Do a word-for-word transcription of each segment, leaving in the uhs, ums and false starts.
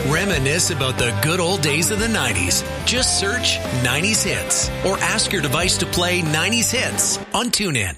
Reminisce about the good old days of the nineties. Just search nineties Hits or ask your device to play nineties Hits on TuneIn.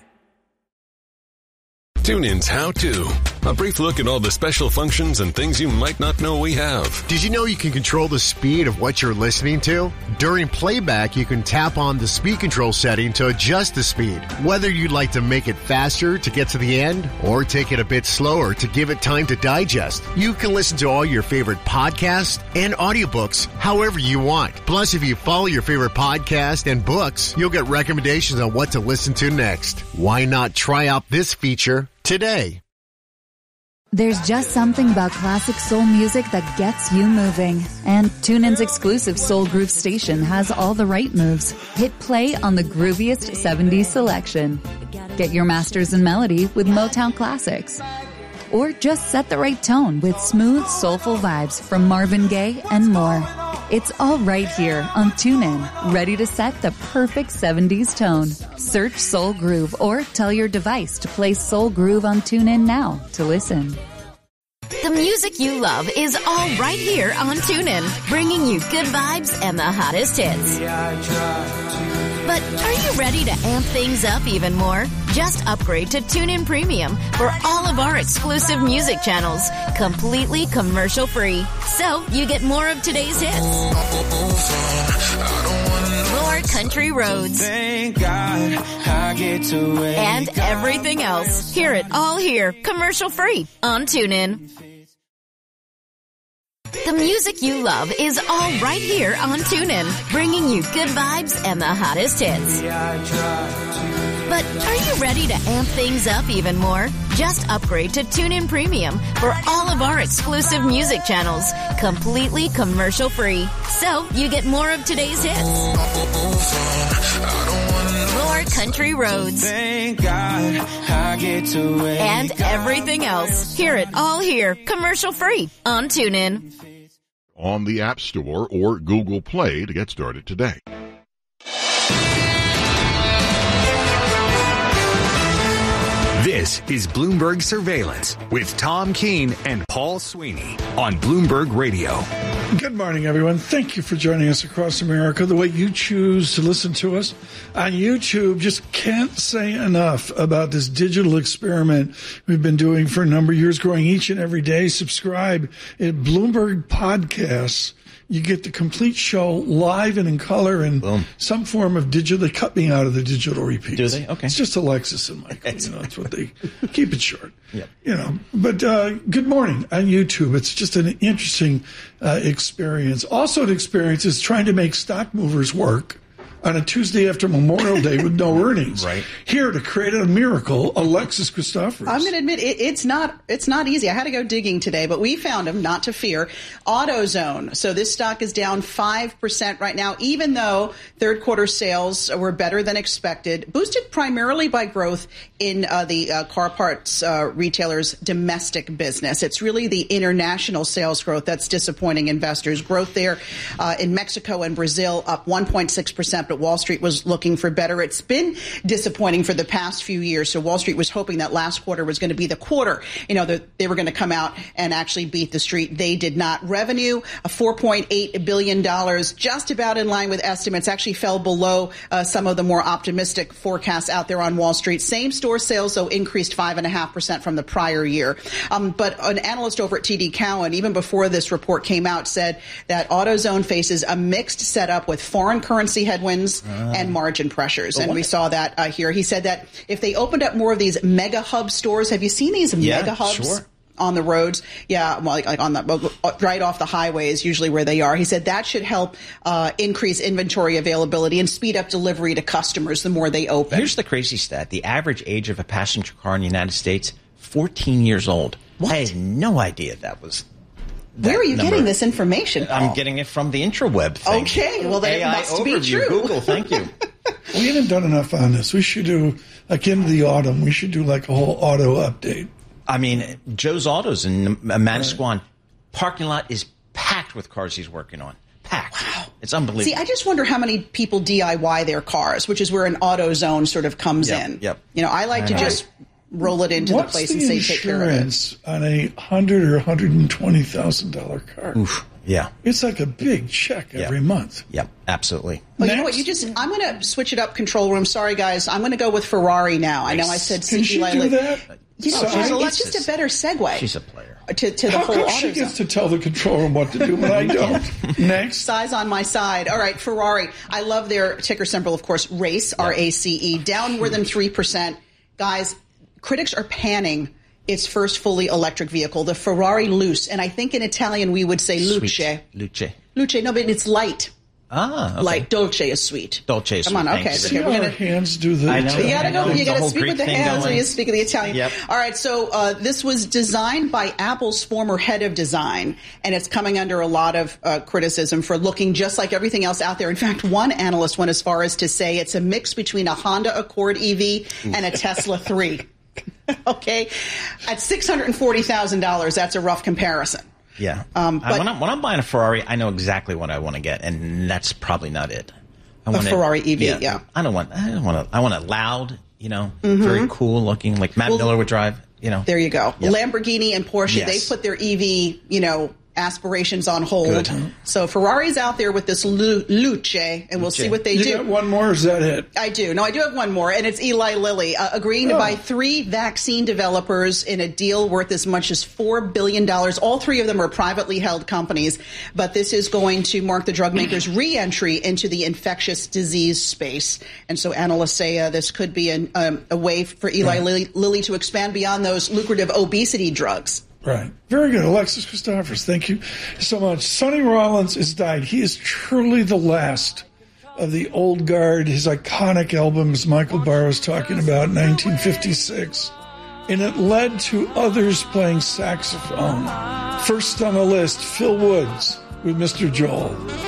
TuneIn's How To. A brief look at all the special functions and things you might not know we have. Did you know you can control the speed of what you're listening to? During playback, you can tap on the speed control setting to adjust the speed. Whether you'd like to make it faster to get to the end or take it a bit slower to give it time to digest, you can listen to all your favorite podcasts and audiobooks however you want. Plus, if you follow your favorite podcast and books, you'll get recommendations on what to listen to next. Why not try out this feature today? There's just something about classic soul music that gets you moving. And TuneIn's exclusive Soul Groove station has all the right moves. Hit play on the grooviest seventies selection. Get your masters in melody with Motown classics. Or just set the right tone with smooth, soulful vibes from Marvin Gaye and more. It's all right here on TuneIn, ready to set the perfect seventies tone. Search Soul Groove or tell your device to play Soul Groove on TuneIn now to listen. The music you love is all right here on TuneIn, bringing you good vibes and the hottest hits. But are you ready to amp things up even more? Just upgrade to TuneIn Premium for all of our exclusive music channels, completely commercial-free. So you get more of today's hits, more country roads, Thank God I get to and everything else. Hear it all here, commercial-free on TuneIn. The music you love is all right here on TuneIn, bringing you good vibes and the hottest hits. But are you ready to amp things up even more? Just upgrade to TuneIn Premium for all of our exclusive music channels, completely commercial-free. So you get more of today's hits, more country roads, Thank God I get to and everything else. Hear it all here, commercial-free on TuneIn. On the App Store or Google Play to get started today. This is Bloomberg Surveillance with Tom Keene and Paul Sweeney on Bloomberg Radio. Good morning, everyone. Thank you for joining us across America. The way you choose to listen to us on YouTube, just can't say enough about this digital experiment we've been doing for a number of years, growing each and every day. Subscribe at Bloomberg Podcasts. You get the complete show live and in color and Boom. some form of digital. They cut me out of the digital repeats. Do they? Okay. It's just Alexis and Michael. You know, that's what they keep it short. Yep. You know, but uh, good morning on YouTube. It's just an interesting uh, experience. Also, an experience is trying to make stock movers work on a Tuesday after Memorial Day with no earnings. Right. Here to create a miracle, Alexis Christoforous. I'm going to admit it, it's not it's not easy. I had to go digging today, but we found them, not to fear. AutoZone. So this stock is down five percent right now, even though third quarter sales were better than expected, boosted primarily by growth in uh, the uh, car parts uh, retailers' domestic business. It's really the international sales growth that's disappointing investors. Growth there uh, in Mexico and Brazil up one point six percent, but Wall Street was looking for better. It's been disappointing for the past few years. So Wall Street was hoping that last quarter was going to be the quarter, you know, that they were going to come out and actually beat the street. They did not. Revenue, four point eight billion dollars, just about in line with estimates, actually fell below uh, some of the more optimistic forecasts out there on Wall Street. Same store sales, though, increased five point five percent from the prior year. Um, but an analyst over at T D Cowen, even before this report came out, said that AutoZone faces a mixed setup with foreign currency headwinds Uh, and margin pressures. And we saw that uh, here. He said that if they opened up more of these mega hub stores, have you seen these yeah, mega hubs? Sure. On the roads, yeah, well, like, like on the right off the highway is usually where they are. He said that should help uh, increase inventory availability and speed up delivery to customers the more they open. Here's the crazy stat: the average age of a passenger car in the United States, fourteen years old. What? I had no idea that was. That Where are you number. getting this information, Paul? I'm getting it from the intraweb thing. Okay, well then A I it must overview. be true. Google, thank you. We haven't done enough on this. We should do, like in the autumn, we should do like a whole auto update. I mean, Joe's Autos in Manasquan parking lot is packed with cars he's working on. Packed. Wow. It's unbelievable. See, I just wonder how many people D I Y their cars, which is where an AutoZone sort of comes Yep, in. yep. You know, I like I to know. just roll it into What's the place the and say take care of it. insurance on a hundred or hundred and twenty thousand dollar car? Oof. Yeah. It's like a big check every yeah. month. Yep, absolutely. Well, you know what? You just, I'm going to switch it up, control room. Sorry, guys. I'm going to go with Ferrari now. Nice. I know I said Can she Eli do Lilly. that? You know, Sorry. it's just a better segue. She's a player. To, to the How whole come auto she gets zone. to tell the control room what to do, but I don't? Next. Size on my side. All right, Ferrari. I love their ticker symbol, of course, RACE, R A C E, down more than three percent. Guys, critics are panning its first fully electric vehicle, the Ferrari Luce. And I think in Italian we would say Luce. Sweet. Luce. Luce, no, but it's light. Ah, okay. Like Dolce is sweet. Dolce is Come sweet. on, okay. See okay how we're gonna, our hands do the I know. You gotta go. You gotta speak Greek with the thing hands going. when you speak of the Italian. Yep. All right. So uh, this was designed by Apple's former head of design, and it's coming under a lot of uh, criticism for looking just like everything else out there. In fact, one analyst went as far as to say it's a mix between a Honda Accord E V and a Tesla three. Okay, at six hundred and forty thousand dollars, that's a rough comparison. Yeah. Um, I, but, when, I'm, when I'm buying a Ferrari, I know exactly what I want to get, and that's probably not it. I a want Ferrari it, E V, yeah, yeah. I don't want. I don't want. A, I want a loud, you know, Mm-hmm. very cool looking, like Matt Well, Miller would drive. You know. There you go. Yep. Lamborghini and Porsche, Yes. they put their E V, you know, aspirations on hold. Good. So Ferrari's out there with this Lu- Luce, and we'll Luce. see what they You do. got one more, or is that it? I do. No, I do have one more, and it's Eli Lilly uh, agreeing to Oh. buy three vaccine developers in a deal worth as much as four billion dollars. All three of them are privately held companies, but this is going to mark the drug makers' re-entry into the infectious disease space. And so analysts say uh, this could be an, um, a way for Eli Lilly, Lilly to expand beyond those lucrative obesity drugs. Right. Very good. Alexis Christophers, thank you so much. Sonny Rollins has died. He is truly the last of the old guard. His iconic albums, Michael Barr was talking about, nineteen fifty-six. And it led to others playing saxophone. First on the list, Phil Woods with Mister Joel.